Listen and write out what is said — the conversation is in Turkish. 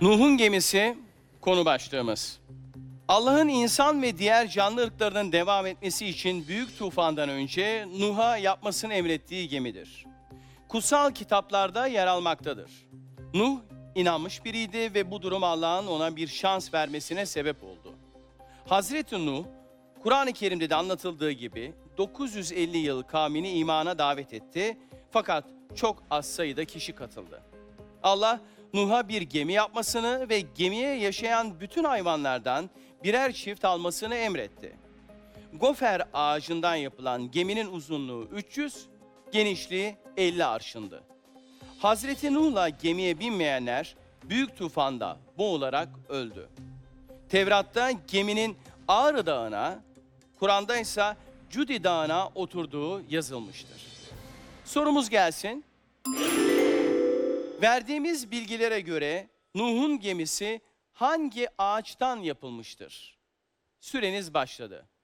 Nuh'un gemisi konu başlığımız. Allah'ın insan ve diğer canlı ırklarının devam etmesi için büyük tufandan önce Nuh'a yapmasını emrettiği gemidir. Kutsal kitaplarda yer almaktadır. Nuh inanmış biriydi ve bu durum Allah'ın ona bir şans vermesine sebep oldu. Hazreti Nuh, Kur'an-ı Kerim'de de anlatıldığı gibi 950 yıl kavmini imana davet etti fakat çok az sayıda kişi katıldı. Allah Nuh'a bir gemi yapmasını ve gemiye yaşayan bütün hayvanlardan birer çift almasını emretti. Gofer ağacından yapılan geminin uzunluğu 300, genişliği 50 arşındı. Hazreti Nuh'la gemiye binmeyenler büyük tufanda boğularak öldü. Tevrat'ta geminin Ağrı Dağı'na, Kur'an'da ise Cudi Dağı'na oturduğu yazılmıştır. Sorumuz gelsin. Verdiğimiz bilgilere göre Nuh'un gemisi hangi ağaçtan yapılmıştır? Süreniz başladı.